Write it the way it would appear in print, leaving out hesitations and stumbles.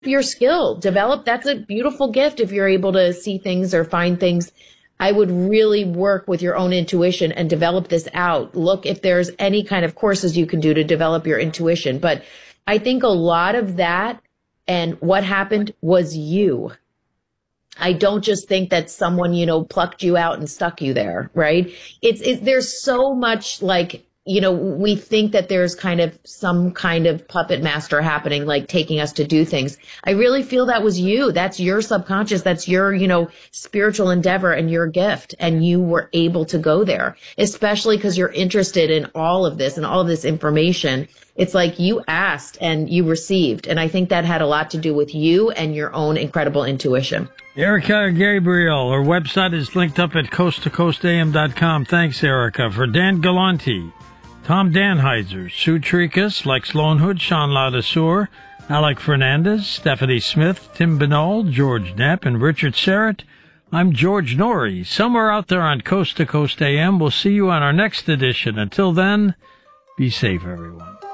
your skill. Develop. That's a beautiful gift if you're able to see things or find things. I would really work with your own intuition and develop this out. Look if there's any kind of courses you can do to develop your intuition. But I think a lot of that and what happened was you. I don't just think that someone, plucked you out and stuck you there, right? There's so much like, we think that there's kind of some kind of puppet master happening, like taking us to do things. I really feel that was you. That's your subconscious. That's your, spiritual endeavor and your gift. And you were able to go there, especially because you're interested in all of this and all of this information. It's like you asked and you received. And I think that had a lot to do with you and your own incredible intuition. Erica Gabriel, her website is linked up at coasttocoastam.com. Thanks, Erica. For Dan Galante, Tom Danheiser, Sue Trikas, Lex Lonehood, Sean Ladassour, Alec Fernandez, Stephanie Smith, Tim Binol, George Knapp, and Richard Serrett, I'm George Norrie. Somewhere out there on Coast to Coast AM. We'll see you on our next edition. Until then, be safe, everyone.